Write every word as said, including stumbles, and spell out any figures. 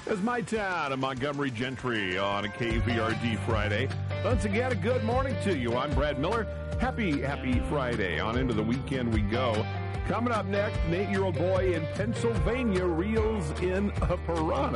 It's My Town in Montgomery Gentry on a K V R D Friday. Once again, a good morning to you. I'm Brad Miller. Happy, happy Friday. On into the weekend we go. Coming up next, an eight-year-old boy in Pennsylvania reels in a piranha.